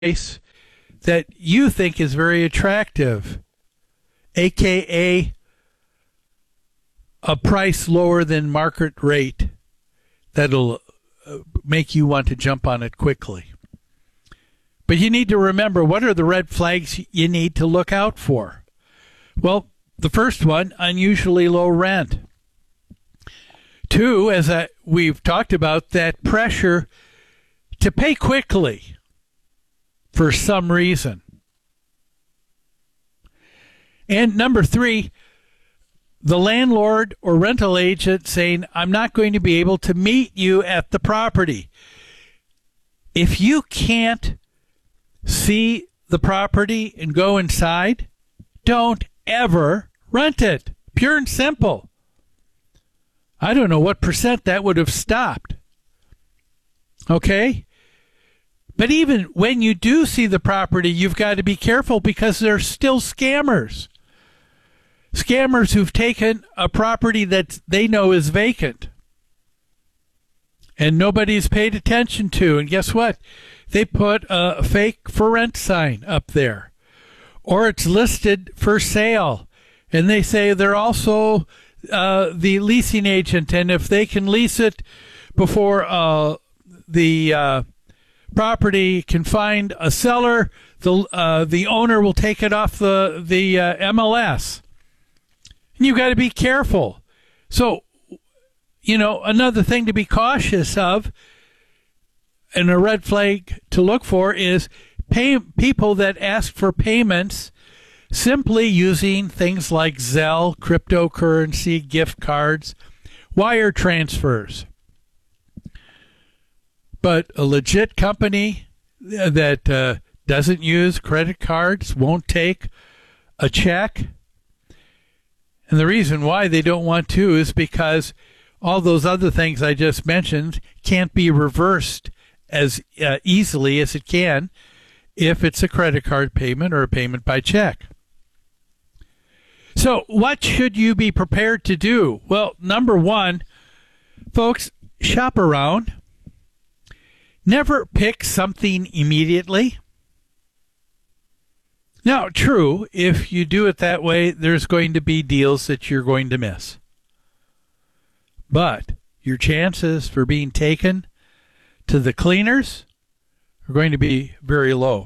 price that you think is very attractive, aka a price lower than market rate that'll make you want to jump on it quickly. But you need to remember, what are the red flags you need to look out for? Well, the first one, unusually low rent. Two, as we've talked about, that pressure to pay quickly for some reason. And number three, the landlord or rental agent saying, I'm not going to be able to meet you at the property. If you can't see the property and go inside, don't ever rent it. Pure and simple. I don't know what percent that would have stopped. Okay? But even when you do see the property, you've got to be careful because there's still scammers. Scammers who've taken a property that they know is vacant and nobody's paid attention to. And guess what? They put a fake for rent sign up there. Or it's listed for sale. And they say they're also the leasing agent. And if they can lease it before the property can find a seller, the owner will take it off the MLS. And you've got to be careful. So, another thing to be cautious of and a red flag to look for is people that ask for payments simply using things like Zelle, cryptocurrency, gift cards, wire transfers. But a legit company that doesn't use credit cards, won't take a check. And the reason why they don't want to is because all those other things I just mentioned can't be reversed as easily as it can if it's a credit card payment or a payment by check. So what should you be prepared to do? Well, number one, folks, shop around. Never pick something immediately. Now, true, if you do it that way, there's going to be deals that you're going to miss. But your chances for being taken to the cleaners are going to be very low.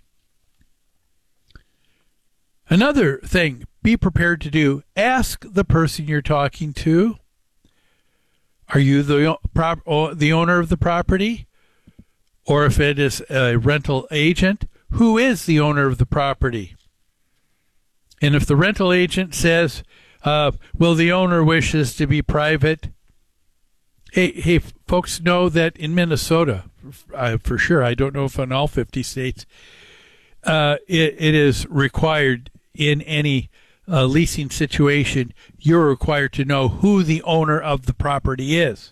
Another thing, be prepared to do, ask the person you're talking to, are you the owner of the property? Or if it is a rental agent, who is the owner of the property? And if the rental agent says, well, the owner wishes to be private, hey, folks know that in Minnesota, for sure, I don't know if in all 50 states, it is required in any leasing situation, you're required to know who the owner of the property is.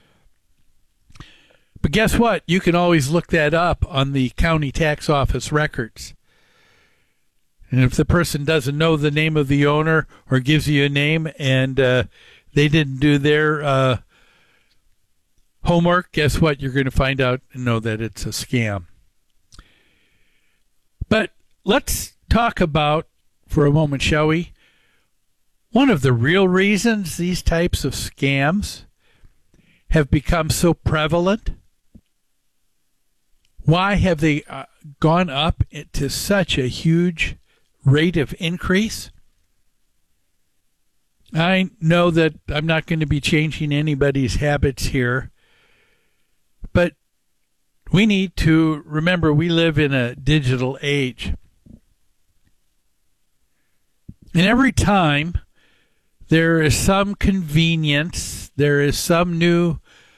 But guess what? You can always look that up on the county tax office records. And if the person doesn't know the name of the owner or gives you a name and they didn't do their homework, guess what? You're going to find out and know that it's a scam. But let's talk about, for a moment, shall we, one of the real reasons these types of scams have become so prevalent. Why have they gone up to such a huge rate of increase? I know that I'm not going to be changing anybody's habits here, but we need to remember we live in a digital age. And every time there is some convenience, there is some new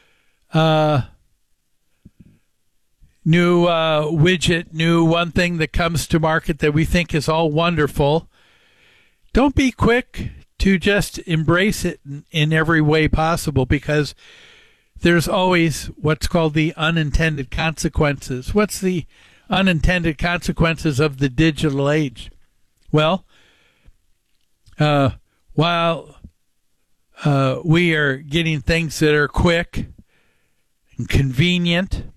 widget, new one thing that comes to market that we think is all wonderful, don't be quick to just embrace it in every way possible, because there's always what's called the unintended consequences. What's the unintended consequences of the digital age? Well, while we are getting things that are quick and convenient,